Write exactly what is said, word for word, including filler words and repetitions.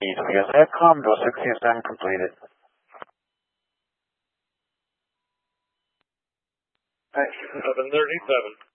Yes, I have Commodore sixty-seven completed. Seven thirty-seven.